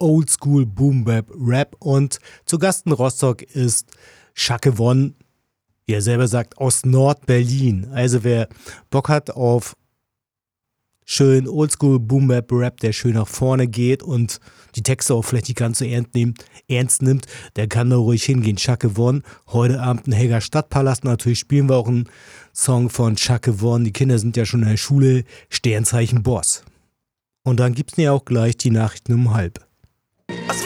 Oldschool Boom Bap Rap und zu Gast in Rostock ist Shake One, wie er selber sagt, aus Nord-Berlin. Also wer Bock hat auf schön Oldschool Boom Bap Rap, der schön nach vorne geht und die Texte auch vielleicht nicht ganz so ernst nimmt, der kann da ruhig hingehen. Shake One, heute Abend im Helger Stadtpalast. Natürlich spielen wir auch einen Song von Shake One. Die Kinder sind ja schon in der Schule. Sternzeichen Boss. Und dann gibt's ja auch gleich die Nachrichten um 12:30.